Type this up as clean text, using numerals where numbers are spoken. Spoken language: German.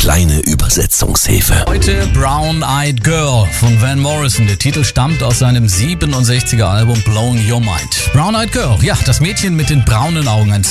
kleine Übersetzungshilfe. Heute Brown Eyed Girl von Van Morrison. Der Titel stammt aus seinem 67er Album Blowing Your Mind. Brown Eyed Girl, ja, das Mädchen mit den braunen Augen. Ein